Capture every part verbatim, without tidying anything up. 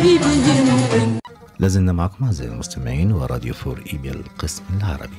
لازلنا معكم أعزائي المستمعين وراديو فور إيبيا القسم العربي.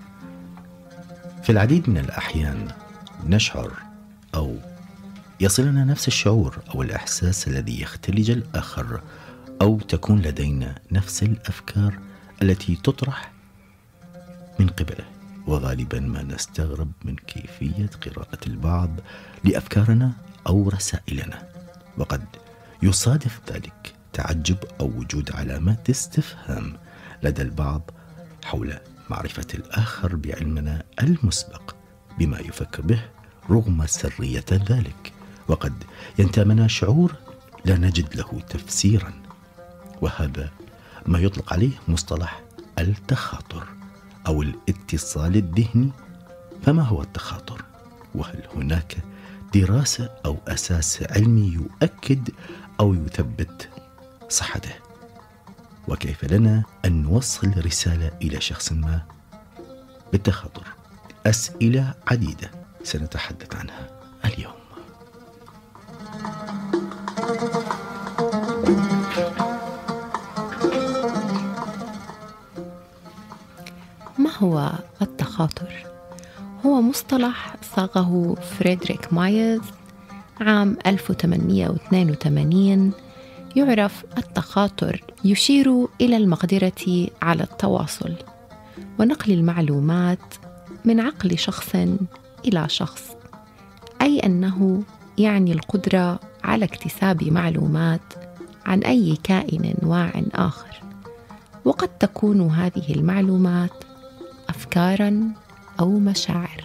في العديد من الأحيان نشعر أو يصلنا نفس الشعور أو الإحساس الذي يختلج الآخر، أو تكون لدينا نفس الأفكار التي تطرح من قبله، وغالبا ما نستغرب من كيفية قراءة البعض لأفكارنا أو رسائلنا، وقد يصادف ذلك تعجب أو وجود علامات استفهام لدى البعض حول معرفة الآخر بعلمنا المسبق بما يفكر به رغم سرية ذلك، وقد ينتابنا شعور لا نجد له تفسيرا، وهذا ما يطلق عليه مصطلح التخاطر أو الاتصال الذهني. فما هو التخاطر؟ وهل هناك دراسة أو أساس علمي يؤكد أو يثبت صحته؟ وكيف لنا أن نوصل رسالة إلى شخص ما بالتخاطر؟ أسئلة عديدة سنتحدث عنها اليوم. ما هو التخاطر؟ هو مصطلح صاغه فريدريك مايرز عام ألف وثمانمئة واثنين وثمانين. يعرف التخاطر يشير إلى المقدرة على التواصل ونقل المعلومات من عقل شخص إلى شخص، أي أنه يعني القدرة على اكتساب معلومات عن أي كائن واع آخر، وقد تكون هذه المعلومات أفكاراً أو مشاعر.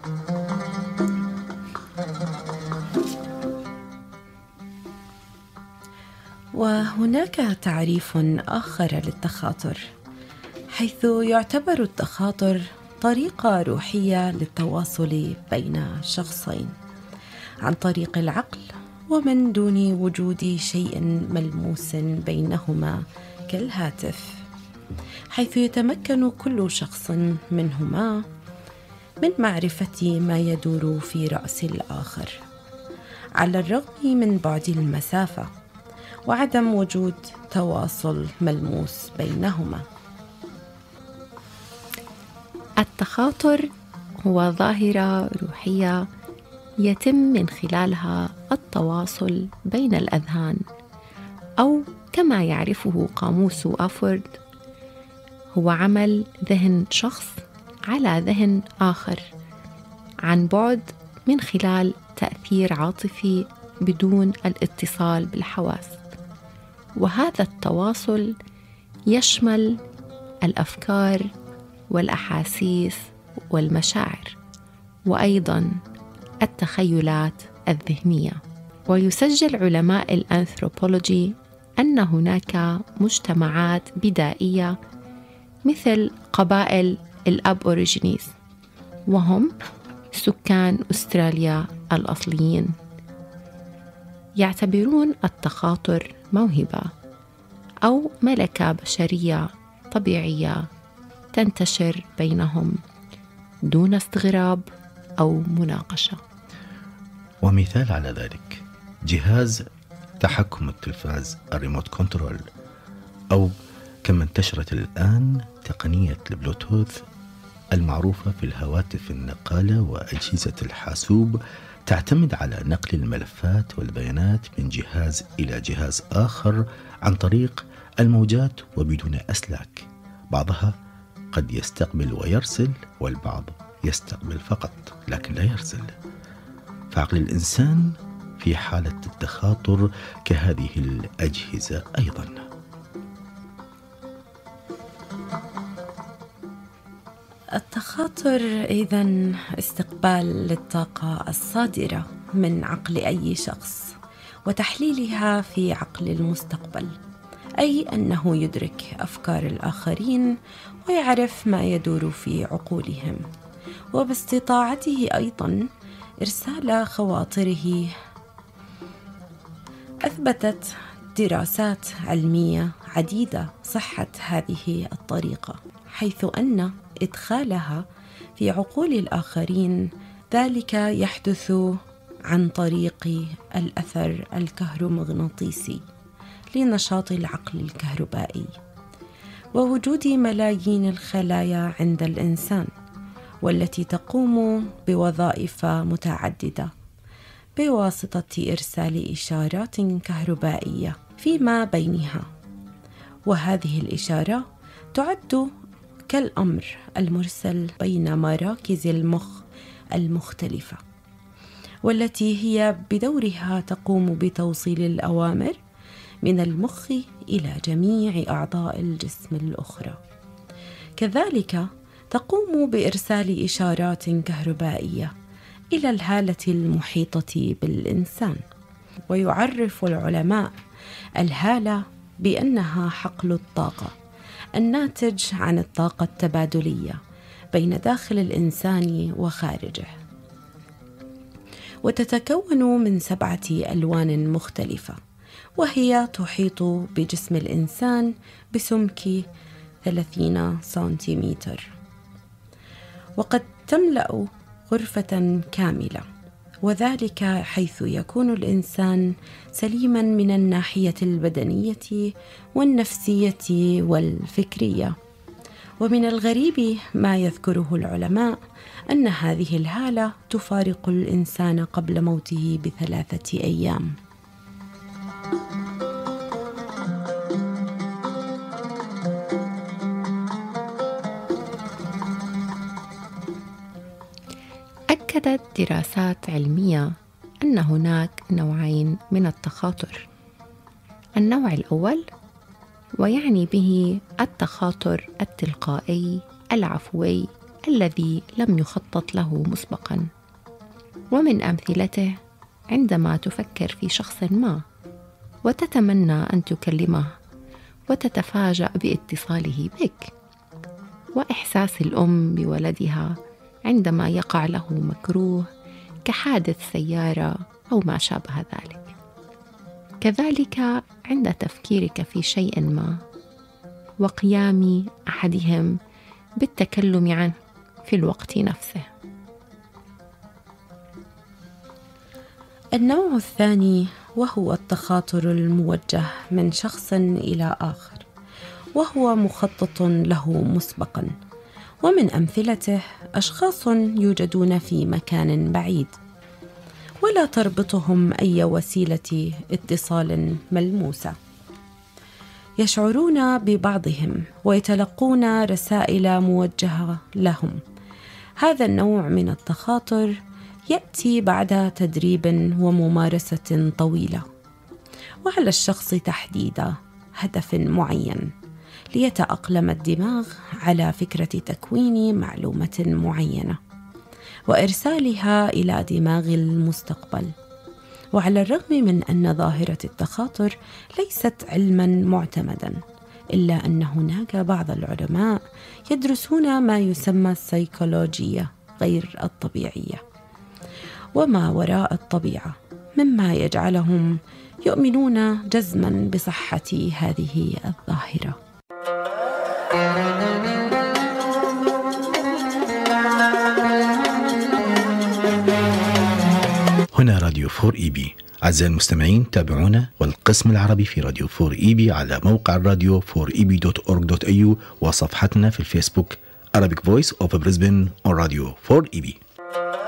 وهناك تعريف آخر للتخاطر، حيث يعتبر التخاطر طريقة روحية للتواصل بين شخصين عن طريق العقل ومن دون وجود شيء ملموس بينهما كالهاتف، حيث يتمكن كل شخص منهما من معرفة ما يدور في رأس الآخر على الرغم من بعد المسافة وعدم وجود تواصل ملموس بينهما. التخاطر هو ظاهرة روحية يتم من خلالها التواصل بين الأذهان، أو كما يعرفه قاموس آفورد هو عمل ذهن شخص على ذهن آخر عن بعد من خلال تأثير عاطفي بدون الاتصال بالحواس. وهذا التواصل يشمل الأفكار والأحاسيس والمشاعر، وأيضاً التخيلات الذهنية. ويسجل علماء الأنثروبولوجي أن هناك مجتمعات بدائية مثل قبائل الأبوريجينيز، وهم سكان أستراليا الأصليين، يعتبرون التخاطر موهبة أو ملكة بشرية طبيعية تنتشر بينهم دون استغراب أو مناقشة. ومثال على ذلك جهاز تحكم التلفاز الريموت كنترول، أو كما انتشرت الآن تقنية البلوتوث المعروفة في الهواتف النقالة وأجهزة الحاسوب، تعتمد على نقل الملفات والبيانات من جهاز إلى جهاز آخر عن طريق الموجات وبدون أسلاك. بعضها قد يستقبل ويرسل، والبعض يستقبل فقط لكن لا يرسل. فعقل الإنسان في حالة التخاطر كهذه الأجهزة أيضا. التخاطر إذن استقبال للطاقة الصادرة من عقل أي شخص وتحليلها في عقل المستقبل، أي أنه يدرك أفكار الآخرين ويعرف ما يدور في عقولهم، وباستطاعته أيضا إرسال خواطره. أثبتت دراسات علمية عديدة صحة هذه الطريقة، حيث أن إدخالها في عقول الآخرين ذلك يحدث عن طريق الأثر الكهرومغناطيسي لنشاط العقل الكهربائي ووجود ملايين الخلايا عند الإنسان، والتي تقوم بوظائف متعددة بواسطة إرسال إشارات كهربائية فيما بينها. وهذه الإشارة تعد كالأمر المرسل بين مراكز المخ المختلفة، والتي هي بدورها تقوم بتوصيل الأوامر من المخ إلى جميع أعضاء الجسم الأخرى. كذلك تقوم بإرسال إشارات كهربائية إلى الهالة المحيطة بالإنسان. ويعرف العلماء الهالة بأنها حقل الطاقة الناتج عن الطاقة التبادلية بين داخل الإنسان وخارجه، وتتكون من سبعة ألوان مختلفة، وهي تحيط بجسم الإنسان بسمك ثلاثين سنتيمتر، وقد تملأ غرفة كاملة، وذلك حيث يكون الإنسان سليما من الناحية البدنية والنفسية والفكرية. ومن الغريب ما يذكره العلماء أن هذه الهالة تفارق الإنسان قبل موته بثلاثة أيام. أكدت دراسات علمية أن هناك نوعين من التخاطر. النوع الأول، ويعني به التخاطر التلقائي العفوي الذي لم يخطط له مسبقاً، ومن أمثلته عندما تفكر في شخص ما وتتمنى أن تكلمه وتتفاجأ باتصاله بك، وإحساس الأم بولدها عندما يقع له مكروه كحادث سيارة أو ما شابه ذلك. كذلك عند تفكيرك في شيء ما وقيام أحدهم بالتكلم عنه في الوقت نفسه. النوع الثاني وهو التخاطر الموجه من شخص إلى آخر، وهو مخطط له مسبقاً، ومن أمثلته أشخاص يوجدون في مكان بعيد ولا تربطهم أي وسيلة اتصال ملموسة، يشعرون ببعضهم ويتلقون رسائل موجهة لهم. هذا النوع من التخاطر يأتي بعد تدريب وممارسة طويلة، وعلى الشخص تحديد هدف معين ليتأقلم الدماغ على فكرة تكوين معلومة معينة وإرسالها إلى دماغ المستقبل. وعلى الرغم من أن ظاهرة التخاطر ليست علماً معتمداً، إلا أن هناك بعض العلماء يدرسون ما يسمى السيكولوجيا غير الطبيعية وما وراء الطبيعة، مما يجعلهم يؤمنون جزماً بصحة هذه الظاهرة. هنا راديو فور إي بي. أعزائي المستمعين، تابعونا والقسم العربي في راديو فور إي بي على موقع الراديو فور إي بي دوت أورغ دوت إي يو وصفحتنا في الفيسبوك Arabic Voice of Brisbane on Radio فور إي بي.